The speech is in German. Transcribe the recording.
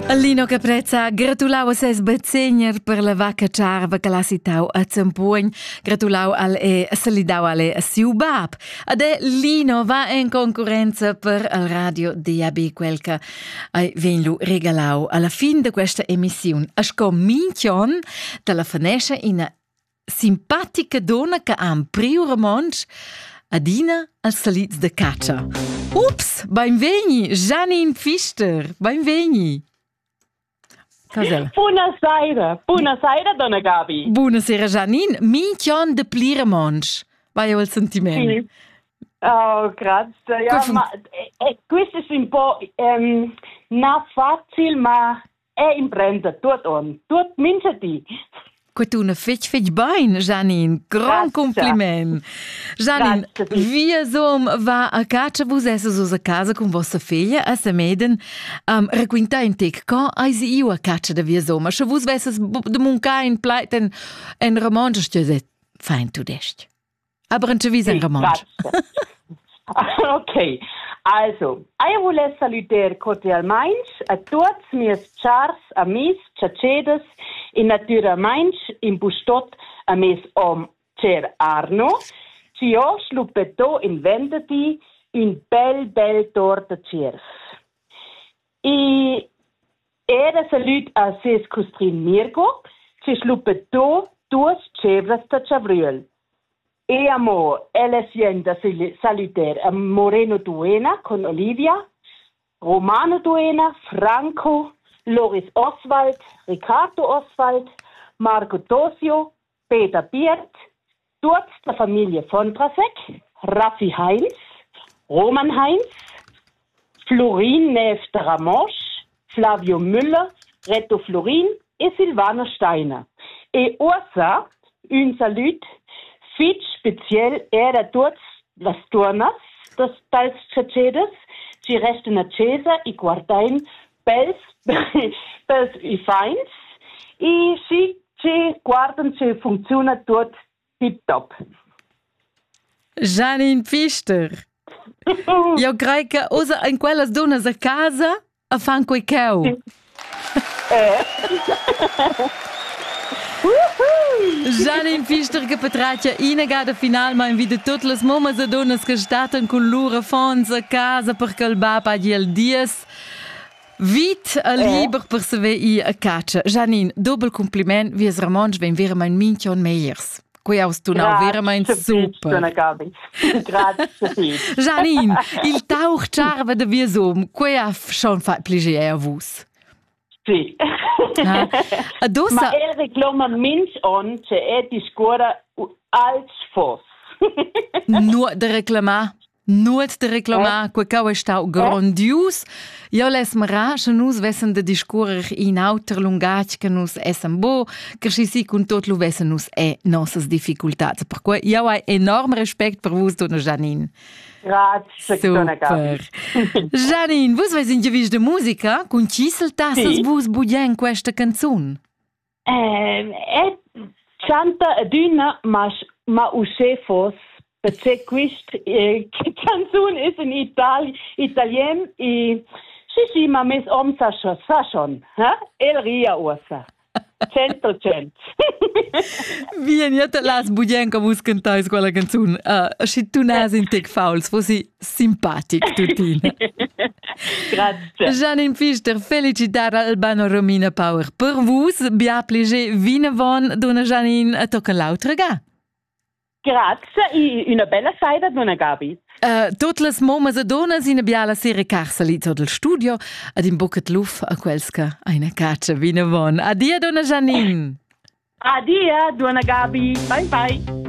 Lino Caprezza, gratulau a ses bezegner per la vacca ciarva che l'ha citau a Zampuogn. Gratulau al e salidau alle a siu bab. Ade Lino va in concorrenza per al radio DAB quel che venlu regalau alla fin de questa emissione. A scom minchion telefonesce in simpatica donna che ha un priu romansch adina al saliz de caccia. Ups, benveni, Janine Pfister, benveni. Cos'è? Buonasera, donna Gabi. Buonasera, Janine. Minchion de pliremonsch. Vai al sentimento. Sì. Oh, grazie. Ja, ma questo è un po' non facile, ma è impresa tutto minchati. Tu fetch bene, Janine. Gran compliment. Janine, via som va a caccia vos esses a casa con vostra figlia a Sameden requinta in tec co eis io a caccia da via som. Se vos vesses de munca in pleit en romange stöse fein tu dest. Aber en vis en romange. Ok. Also, io volevo salutare cordialmente a tutti i miei cari amici, ciacedes, e naturalmente in bustot a miei cer Arno, ci ho sluppeto in venditi un bel torta cerf. E era salut a ses costrin Mirko, ci sluppeto duas cevras da Chavriel. E amo elesienda salutare a Moreno Duena con Olivia, Romano Duena, Franco, Loris Oswald, Riccardo Oswald, Marco Tosio, Peter Biert, tutta la famiglia Fontrasek, Raffi Heinz, Roman Heinz, Florin Neef de Ramos, Flavio Müller, Reto Florin e Silvana Steiner. E orsa un salut fit special era tutti las turnas das chacedes, ci restano accesa e guardain pels i feins e ci guardano se funziona tutto tip top. Janine Pfister. Io credo che usa in quelle donne a casa a fan quei cau. Janine Pfister che patraccia inagada final ma invita tutte le mamas e donne che stanno con loro fons a casa perché il baba gli al dies vit a liber per se ve a caccia. Janine, doppel compliment, wie es romansch ven vera mein minchion meiers. Qui aus tu nau vera mein super. Grazie. Janine, il tauch charve de wie so, qui ha schon fa plaisir a vos. Sì. Ma el reclama minch on che è di scuola als fos. Nur de reclamar, quei cau è stau grandius. Io les mara, che nus vessen de discurer in auter lungac che nus essen bo, che si con tot lu vessen nus nossas difficultats. Per cui io hai enorm respect per vos, donna Janine. Grazie, donna Gabi. Janine, vos vais in giavis de musica? Con ci saltassas vos budien questa canzun? Canta aduna ma uscefos perché questa canzone è in italien e sì, ma mes sa schon, el ria orsa. 100%. Bien, io te las budien che vos cantais quella canzun. Si tu nas in tec fauls, fossi simpatic tutina. Grazie. Janine Pfister, felicitar Albano Romina Power. Per vos, bia plege vinavon, donna Janine, a tocca l'altra ga. Grazie, e una bella saida, donna Gabi. Tutte le mamas e donne in abbiala sera carsalito del studio ad in bocca di luft a quelska una caccia vinavon. Addio, donna Janine. Addio, donna Gabi. Bye bye.